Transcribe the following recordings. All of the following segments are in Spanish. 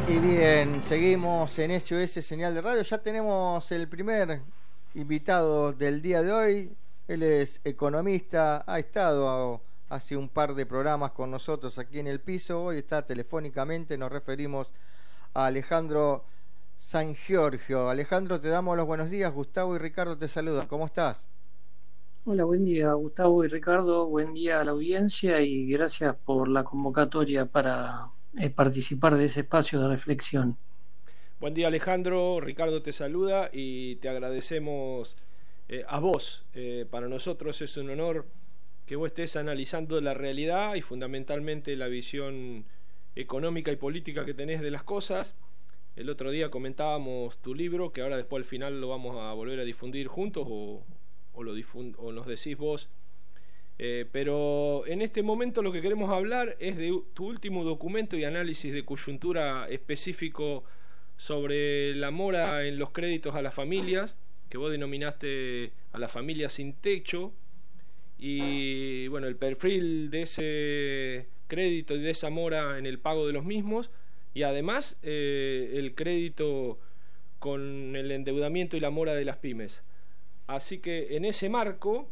Y bien, seguimos en SOS Señal de Radio. Ya tenemos el primer invitado del día de hoy. Él es economista, ha estado hace un par de programas con nosotros aquí en el piso. Hoy está telefónicamente, nos referimos a Alejandro San Giorgio. Alejandro, te damos los buenos días. Gustavo y Ricardo te saludan. ¿Cómo estás? Hola, buen día Gustavo y Ricardo, buen día a la audiencia y gracias por la convocatoria para participar de ese espacio de reflexión. Buen día Alejandro, Ricardo te saluda y te agradecemos a vos. Para nosotros es un honor que vos estés analizando la realidad y fundamentalmente la visión económica y política que tenés de las cosas. El otro día comentábamos tu libro, que ahora después al final lo vamos a volver a difundir juntos o nos decís vos. Pero en este momento lo que queremos hablar es de tu último documento y análisis de coyuntura específico sobre la mora en los créditos a las familias, que vos denominaste a las familias sin techo, y bueno, el perfil de ese crédito y de esa mora en el pago de los mismos, y además el crédito con el endeudamiento y la mora de las pymes. Así que en ese marco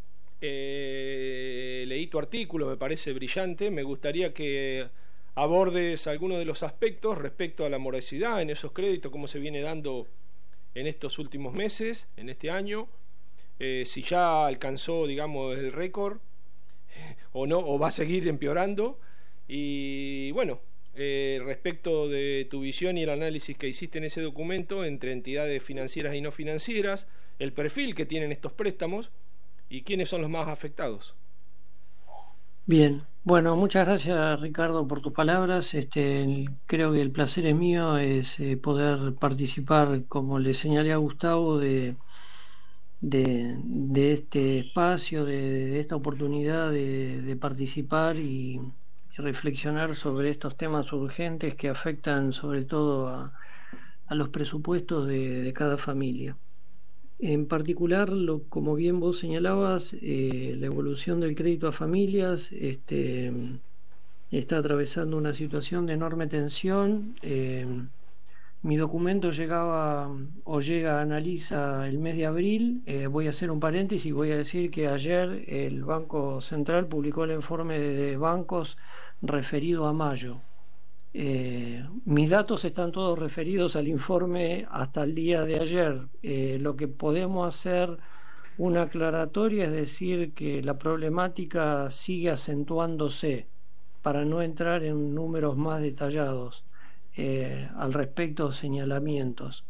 leí tu artículo, me parece brillante. Me gustaría que abordes algunos de los aspectos respecto a la morosidad en esos créditos, cómo se viene dando en estos últimos meses, en este año, si ya alcanzó, digamos, el récord o no, o va a seguir empeorando. Y bueno, respecto de tu visión y el análisis que hiciste en ese documento entre entidades financieras y no financieras, el perfil que tienen estos préstamos y quiénes son los más afectados. Bien, bueno, muchas gracias Ricardo por tus palabras. Creo que el placer es mío, es poder participar, como le señalé a Gustavo, de este espacio, de esta oportunidad de participar y reflexionar sobre estos temas urgentes que afectan sobre todo a los presupuestos de cada familia. En particular, como bien vos señalabas, la evolución del crédito a familias está atravesando una situación de enorme tensión. Mi documento llega a Analiza el mes de abril. Voy a hacer un paréntesis y voy a decir que ayer el Banco Central publicó el informe de bancos referido a mayo. Mis datos están todos referidos al informe hasta el día de ayer. Lo que podemos hacer una aclaratoria es decir que la problemática sigue acentuándose, para no entrar en números más detallados al respecto, señalamientos.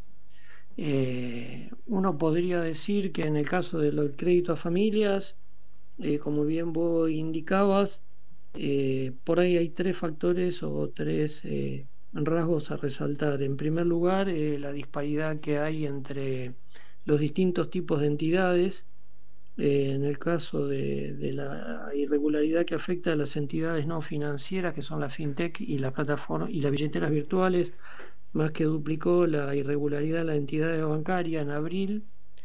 Uno podría decir que en el caso del crédito a familias, como bien vos indicabas, por ahí hay tres factores o tres rasgos a resaltar. En primer lugar, la disparidad que hay entre los distintos tipos de entidades. En el caso de la irregularidad que afecta a las entidades no financieras, que son la fintech y la plataforma y las billeteras virtuales, más que duplicó la irregularidad de la entidad bancaria en abril.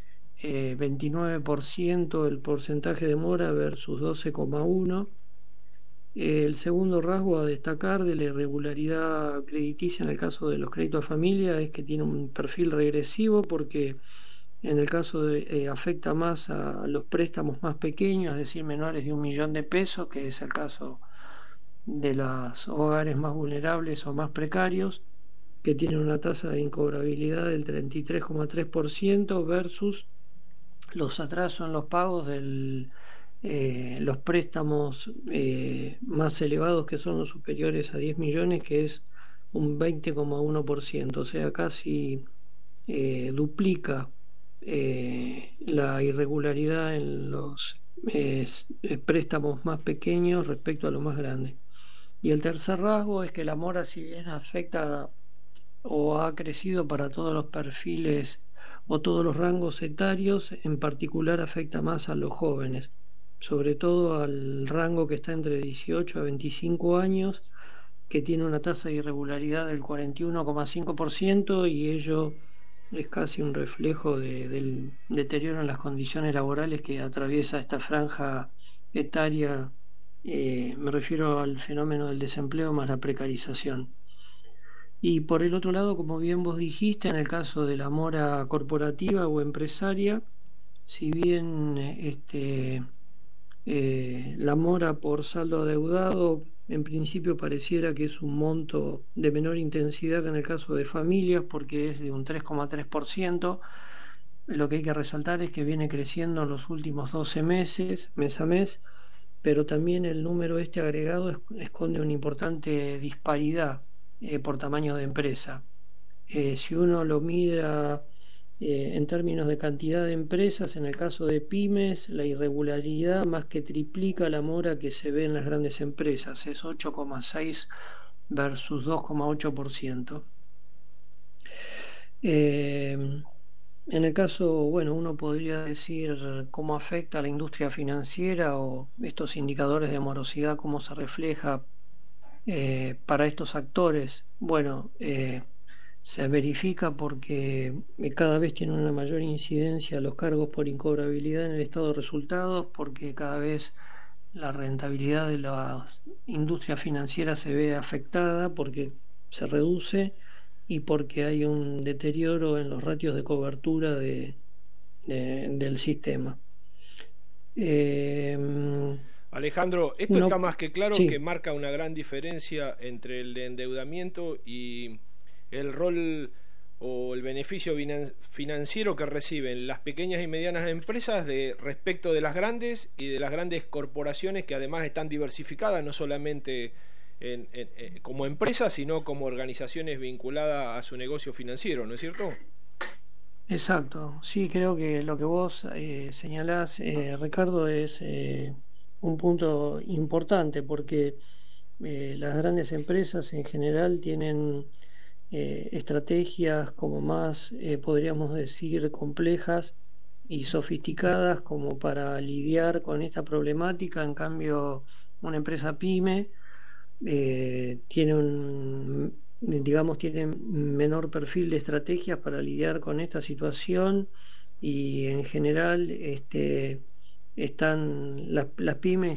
29% el porcentaje de mora versus 12,1%. El segundo rasgo a destacar de la irregularidad crediticia en el caso de los créditos a familia es que tiene un perfil regresivo, porque en el caso de afecta más a los préstamos más pequeños, es decir, menores de 1 millón de pesos, que es el caso de los hogares más vulnerables o más precarios, que tienen una tasa de incobrabilidad del 33,3% versus los atrasos en los pagos los préstamos más elevados, que son los superiores a 10 millones, que es un 20,1%, o sea, casi duplica la irregularidad en los préstamos más pequeños respecto a los más grandes. Y el tercer rasgo es que la mora, si bien afecta o ha crecido para todos los perfiles o todos los rangos etarios, en particular afecta más a los jóvenes, sobre todo al rango que está entre 18 a 25 años, que tiene una tasa de irregularidad del 41,5%, y ello es casi un reflejo del deterioro en las condiciones laborales que atraviesa esta franja etaria. Me refiero al fenómeno del desempleo más la precarización. Y por el otro lado, como bien vos dijiste, en el caso de la mora corporativa o empresaria, si bien la mora por saldo adeudado en principio pareciera que es un monto de menor intensidad que en el caso de familias porque es de un 3,3%, lo que hay que resaltar es que viene creciendo en los últimos 12 meses, mes a mes, pero también el número agregado esconde una importante disparidad por tamaño de empresa. Si uno lo mira en términos de cantidad de empresas, en el caso de pymes, la irregularidad más que triplica la mora que se ve en las grandes empresas, es 8,6 versus 2,8%. En el caso, bueno, uno podría decir cómo afecta a la industria financiera o estos indicadores de morosidad, cómo se refleja para estos actores. Bueno, se verifica porque cada vez tienen una mayor incidencia los cargos por incobrabilidad en el estado de resultados, porque cada vez la rentabilidad de las industrias financieras se ve afectada porque se reduce y porque hay un deterioro en los ratios de cobertura del sistema. Alejandro, esto está más que claro, sí, que marca una gran diferencia entre el endeudamiento y el rol o el beneficio financiero que reciben las pequeñas y medianas empresas respecto de las grandes y de las grandes corporaciones, que además están diversificadas no solamente como empresas, sino como organizaciones vinculadas a su negocio financiero, ¿no es cierto? Exacto, sí, creo que lo que vos señalás, Ricardo, es un punto importante porque las grandes empresas en general tienen estrategias como más, podríamos decir, complejas y sofisticadas como para lidiar con esta problemática. En cambio, una empresa pyme tiene tiene menor perfil de estrategias para lidiar con esta situación y en general las pymes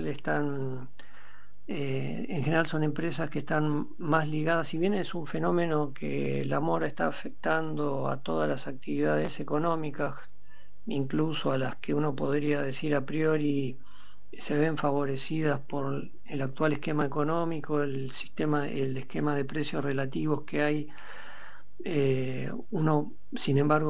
en general son empresas que están más ligadas, si bien es un fenómeno que la mora está afectando a todas las actividades económicas, incluso a las que uno podría decir a priori se ven favorecidas por el actual esquema económico, el esquema de precios relativos que hay, uno sin embargo